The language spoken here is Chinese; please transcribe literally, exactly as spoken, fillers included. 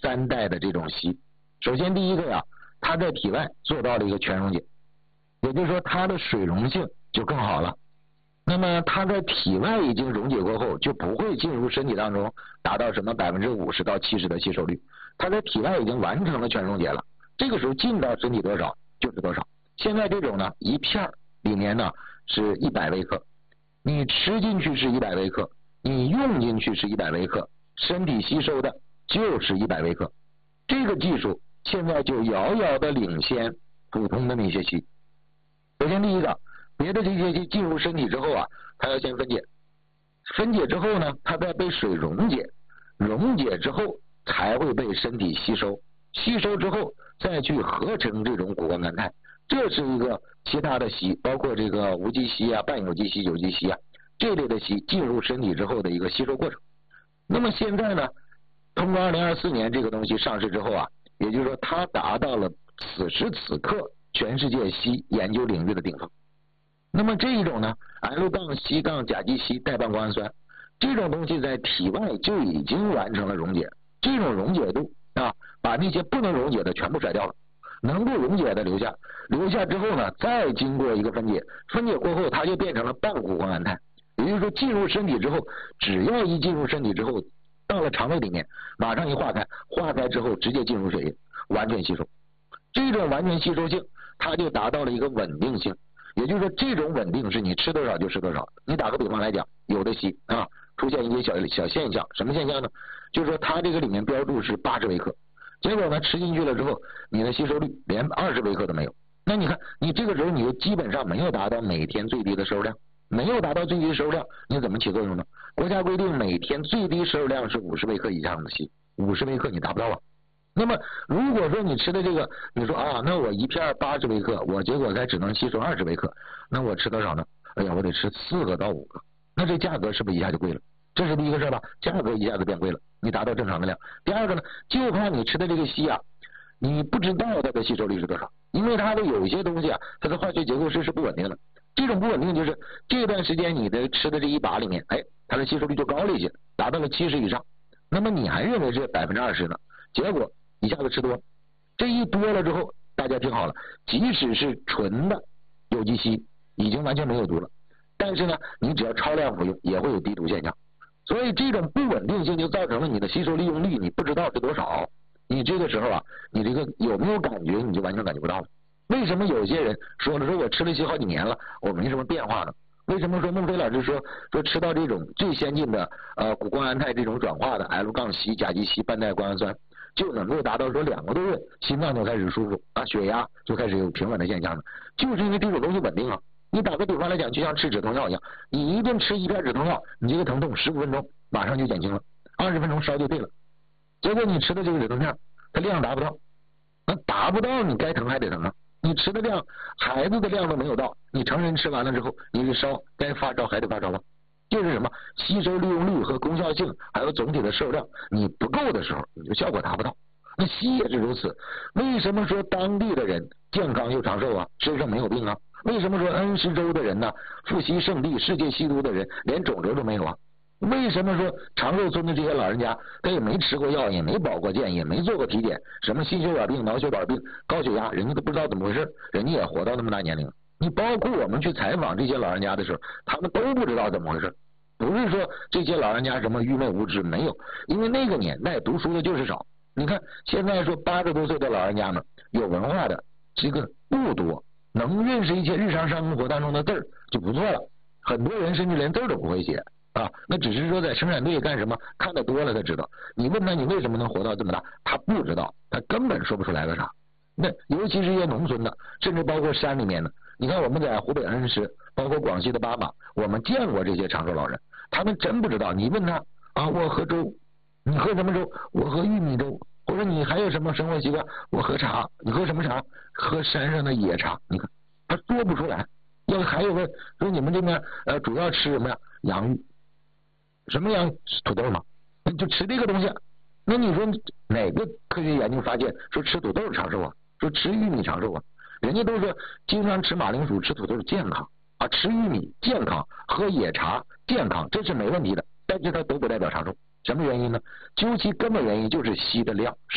三代的这种硒。首先第一个呀，它在体外做到了一个全溶解，也就是说它的水溶性就更好了。那么它在体外已经溶解过后，就不会进入身体当中达到什么百分之五十到七十的吸收率，它在体外已经完成了全溶解了，这个时候进到身体多少就是多少。现在这种呢，一片里面呢是一百微克，你吃进去是一百微克，你用进去是一百微克，身体吸收的就是一百微克。这个技术现在就遥遥的领先普通的那些硒。首先第一个，别的这些硒进入身体之后啊，它要先分解，分解之后呢，它再被水溶解，溶解之后才会被身体吸收，吸收之后再去合成这种谷胱甘肽。这是一个其他的硒，包括这个无机硒啊、半有机硒、有机硒啊这类的硒进入身体之后的一个吸收过程。那么现在呢，通过二零二四年这个东西上市之后啊，也就是说它达到了此时此刻全世界硒研究领域的顶峰。那么这一种呢 L 杠硒杠甲基硒代半胱氨酸这种东西在体外就已经完成了溶解，这种溶解度啊，把那些不能溶解的全部甩掉了，能够溶解的留下，留下之后呢，再经过一个分解，分解过后它就变成了半谷胱甘肽。也就是说进入身体之后，只要一进入身体之后，到了肠胃里面，马上一化开，化开之后直接进入血液，完全吸收。这种完全吸收性，它就达到了一个稳定性。也就是说这种稳定是你吃多少就吃多少。你打个比方来讲，有的硒啊出现一些小小现象，什么现象呢？就是说它这个里面标注是八十微克，结果呢吃进去了之后，你的吸收率连二十微克都没有。那你看你这个时候你就基本上没有达到每天最低的摄入量，没有达到最低摄入量，你怎么起作用呢？国家规定每天最低摄入量是五十微克以上的硒，五十微克你达不到啊。那么如果说你吃的这个，你说啊，那我一片八十微克，我结果才只能吸收二十微克，那我吃多少呢？哎呀，我得吃四个到五个，那这价格是不是一下就贵了？这是第一个事吧，价格一下子变贵了，你达到正常的量。第二个呢，就怕你吃的这个硒啊，你不知道它的吸收率是多少，因为它的有一些东西啊，它的化学结构是是不稳定的。这种不稳定就是这段时间你的吃的这一把里面，哎，它的吸收率就高了一些，达到了七十以上，那么你还认为是百分之二十呢？结果一下子吃多，这一多了之后，大家听好了，即使是纯的有机硒已经完全没有毒了，但是呢，你只要超量服用也会有低毒现象。所以这种不稳定性就造成了你的吸收利用率你不知道是多少，你这个时候啊，你这个有没有感觉你就完全感觉不到了。为什么有些人说了说我吃了硒好几年了，我没什么变化呢？为什么说孟非老师说说吃到这种最先进的呃谷胱甘肽这种转化的 L 杠硒甲基硒半代胱氨酸就能够达到说两个多月心脏就开始舒服啊，血压就开始有平稳的现象呢？就是因为这种东西稳定啊。你打个比方来讲，就像吃止痛药一样，你一顿吃一片止痛药，你这个疼痛十五分钟马上就减轻了，二十分钟烧就退了。结果你吃的这个止痛片，它量达不到，那达不到你该疼还得疼啊。你吃的量，孩子的量都没有到，你成人吃完了之后，你是烧该发烧还得发烧了。就是什么吸收利用率和功效性，还有总体的摄入量，你不够的时候，你就效果达不到。那硒也是如此。为什么说当地的人健康又长寿啊，身上没有病啊？为什么说恩施州的人呢，富硒圣地、世界吸毒的人连肿瘤都没有啊？为什么说长寿村的这些老人家，他也没吃过药，也没保过健，也没做过体检，什么心血管病、脑血管病、高血压，人家都不知道怎么回事，人家也活到那么大年龄了。你包括我们去采访这些老人家的时候，他们都不知道怎么回事。不是说这些老人家什么愚昧无知，没有，因为那个年代读书的就是少。你看现在说八十多岁的老人家们有文化的这个不多，能认识一些日常生活当中的字儿就不错了。很多人甚至连字儿都不会写啊，那只是说在生产队干什么看得多了他知道。你问他你为什么能活到这么大，他不知道，他根本说不出来个啥。那尤其是一些农村的，甚至包括山里面的，你看我们在湖北恩施，包括广西的巴马，我们见过这些长寿老人，他们真不知道。你问他啊，我喝粥，你喝什么粥？我喝玉米粥。或者你还有什么生活习惯？我喝茶。你喝什么茶？喝山上的野茶。你看他说不出来。要还有个说你们这边呃主要吃什么呀？洋芋。什么洋芋？土豆嘛，就吃这个东西。那你说哪个科学研究发现说吃土豆长寿啊？说吃玉米长寿啊？人家都说经常吃马铃薯、吃土豆健康啊，吃玉米健康，喝野茶健康，这是没问题的。但是它都不代表长寿。什么原因呢？究其根本原因就是硒的量。